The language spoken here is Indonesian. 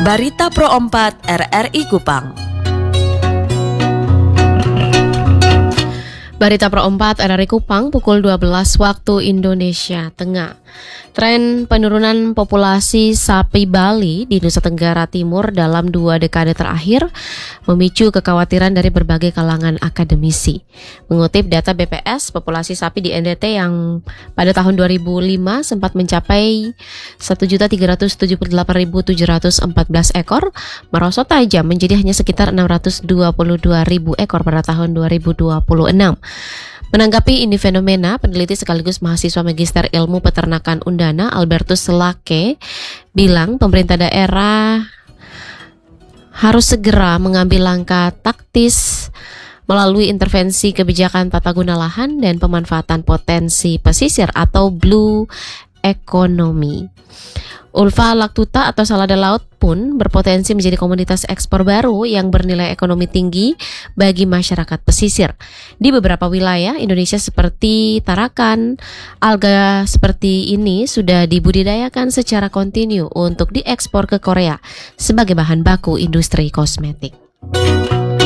Barita Pro 4 RRI Kupang. Barita Pro 4 RRI Kupang pukul 12 waktu Indonesia Tengah. Tren penurunan populasi sapi Bali di Nusa Tenggara Timur dalam 2 dekade terakhir memicu kekhawatiran dari berbagai kalangan akademisi. Mengutip data BPS, populasi sapi di NTT yang pada tahun 2005 sempat mencapai 1.378.714 ekor, merosot tajam menjadi hanya sekitar 622.000 ekor pada tahun 2026. Menanggapi ini fenomena, peneliti sekaligus mahasiswa Magister Ilmu Peternakan Undana, Albertus Selake, bilang pemerintah daerah harus segera mengambil langkah taktis melalui intervensi kebijakan tata guna lahan dan pemanfaatan potensi pesisir atau blue economy. Ulva lactuta atau salada laut pun berpotensi menjadi komoditas ekspor baru yang bernilai ekonomi tinggi bagi masyarakat pesisir. Di beberapa wilayah Indonesia seperti Tarakan, alga seperti ini sudah dibudidayakan secara kontinu untuk diekspor ke Korea sebagai bahan baku industri kosmetik.